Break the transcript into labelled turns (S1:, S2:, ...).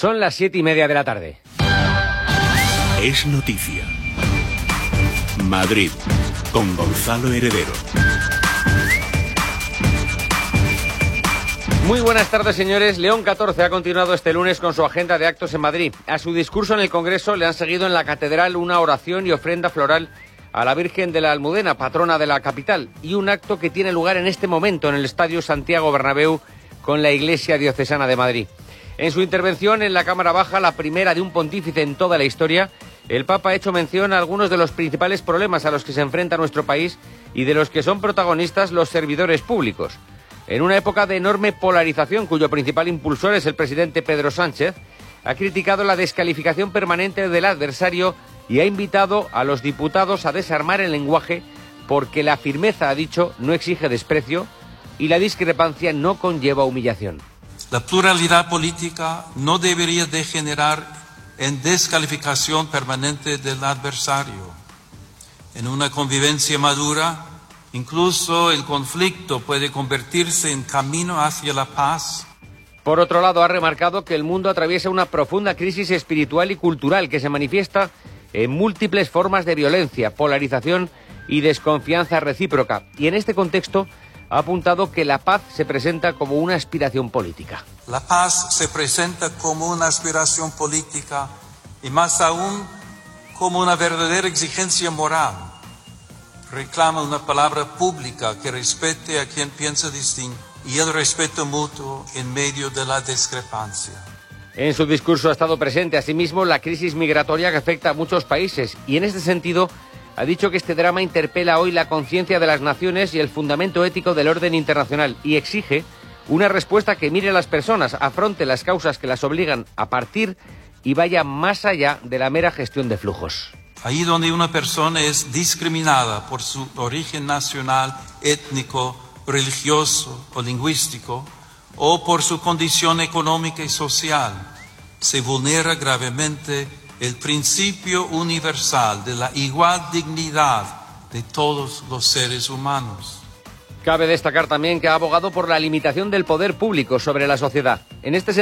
S1: Son las 7:30 de la tarde.
S2: Es noticia. Madrid, con Gonzalo Heredero.
S1: Muy buenas tardes, señores. León XIV ha continuado este lunes con su agenda de actos en Madrid. A su discurso en el Congreso le han seguido en la Catedral una oración y ofrenda floral a la Virgen de la Almudena, patrona de la capital, y un acto que tiene lugar en este momento en el Estadio Santiago Bernabéu con la Iglesia Diocesana de Madrid. En su intervención en la Cámara Baja, la primera de un pontífice en toda la historia, el Papa ha hecho mención a algunos de los principales problemas a los que se enfrenta nuestro país y de los que son protagonistas los servidores públicos. En una época de enorme polarización, cuyo principal impulsor es el presidente Pedro Sánchez, ha criticado la descalificación permanente del adversario y ha invitado a los diputados a desarmar el lenguaje porque la firmeza, ha dicho, no exige desprecio y la discrepancia no conlleva humillación.
S3: La pluralidad política no debería degenerar en descalificación permanente del adversario. En una convivencia madura, incluso el conflicto puede convertirse en camino hacia la paz.
S1: Por otro lado, ha remarcado que el mundo atraviesa una profunda crisis espiritual y cultural que se manifiesta en múltiples formas de violencia, polarización y desconfianza recíproca. Y en este contexto ha apuntado que la paz se presenta como una aspiración política.
S3: La paz se presenta como una aspiración política y más aún como una verdadera exigencia moral. Reclama una palabra pública que respete a quien piensa distinto y el respeto mutuo en medio de la discrepancia.
S1: En su discurso ha estado presente asimismo la crisis migratoria que afecta a muchos países y en este sentido ha dicho que este drama interpela hoy la conciencia de las naciones y el fundamento ético del orden internacional y exige una respuesta que mire a las personas, afronte las causas que las obligan a partir y vaya más allá de la mera gestión de flujos.
S3: Ahí donde una persona es discriminada por su origen nacional, étnico, religioso o lingüístico, o por su condición económica y social, se vulnera gravemente el principio universal de la igual dignidad de todos los seres humanos.
S1: Cabe destacar también que ha abogado por la limitación del poder público sobre la sociedad. En este